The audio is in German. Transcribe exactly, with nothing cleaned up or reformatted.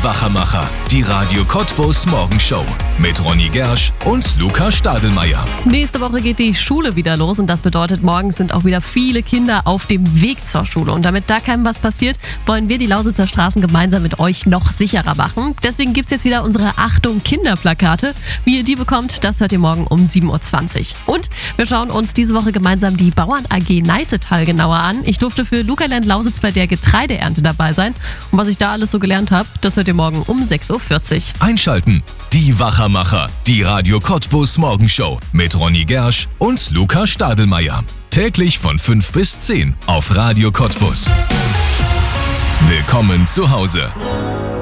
Wachermacher, die Radio Cottbus Morgenshow mit Ronny Gersch und Luca Stadelmeier. Nächste Woche geht die Schule wieder los und das bedeutet, morgen sind auch wieder viele Kinder auf dem Weg zur Schule. Und damit da keinem was passiert, wollen wir die Lausitzer Straßen gemeinsam mit euch noch sicherer machen. Deswegen gibt's jetzt wieder unsere Achtung Kinderplakate. Wie ihr die bekommt, das hört ihr morgen um sieben Uhr zwanzig. Und wir schauen uns diese Woche gemeinsam die Bauern A G Neißetal genauer an. Ich durfte für Lucaland Lausitz bei der Getreideernte dabei sein. Und was ich da alles so gelernt habe, das hört ihr morgen um sechs Uhr vierzig. Einschalten, die Wachermacher, die Radio Cottbus Morgenshow mit Ronny Gersch und Luca Stadelmeier. Täglich von fünf bis zehn auf Radio Cottbus. Willkommen zu Hause.